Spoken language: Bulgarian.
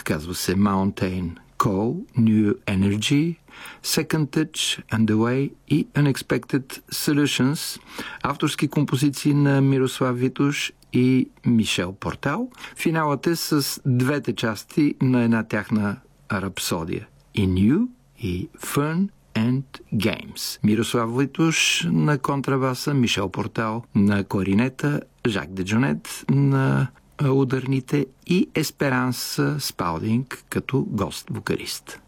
казва се Mountain Call, New Energy, Second Touch, And The Way и Unexpected Solutions, авторски композиции на Мирослав Витош и Мишел Портал. Финалът е с двете части на една тяхна рапсодия – In You и Fun and Games. Мирослав Витош на контрабаса, Мишел Портал на кларинета, Жак Деджонет на ударните и Есперанс Спалдинг като гост-вокалист.